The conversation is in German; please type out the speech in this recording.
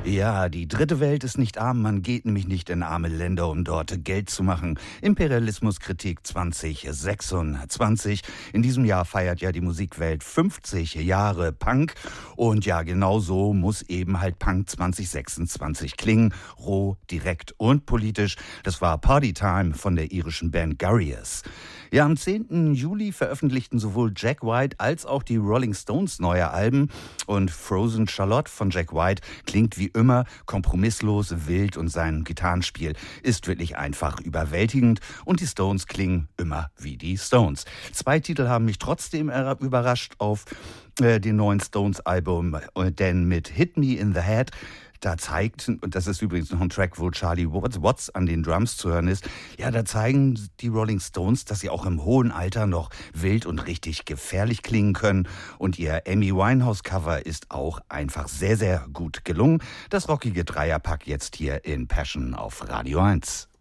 Ja, die dritte Welt ist nicht arm, man geht nämlich nicht in arme Länder, um dort Geld zu machen. Imperialismuskritik 2026. In diesem Jahr feiert ja die Musikwelt 50 Jahre Punk. Und ja, genau so muss eben halt Punk 2026 klingen. Roh, direkt und politisch. Das war Partytime von der irischen Band Gurious. Ja, am 10. Juli veröffentlichten sowohl Jack White als auch die Rolling Stones neue Alben. Und Frozen Charlotte von Jack White klingt wie immer kompromisslos, wild und sein Gitarrenspiel ist wirklich einfach überwältigend. Und die Stones klingen immer wie die Stones. 2 Titel haben mich trotzdem überrascht auf dem neuen Stones-Album, denn mit Hit Me in the Head, da zeigt, und das ist übrigens noch ein Track, wo Charlie Watts an den Drums zu hören ist, ja, da zeigen die Rolling Stones, dass sie auch im hohen Alter noch wild und richtig gefährlich klingen können. Und ihr Amy Winehouse-Cover ist auch einfach sehr, sehr gut gelungen. Das rockige Dreierpack jetzt hier in Passion auf Radio 1.